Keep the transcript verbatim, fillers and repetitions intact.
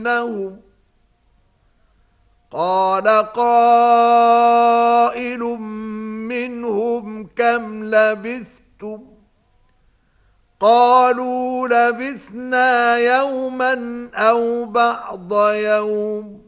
لنفتننهم قال قائل منهم كم لبثتم قالوا لبثنا يوما أو بعض يوم